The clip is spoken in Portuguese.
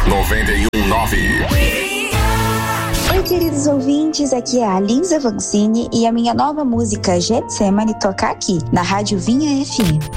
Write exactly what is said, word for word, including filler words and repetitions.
noventa e um nove. Oi, queridos ouvintes, aqui é a Lisa Vancini e a minha nova música Getsemane toca aqui, na Rádio Vinha F M.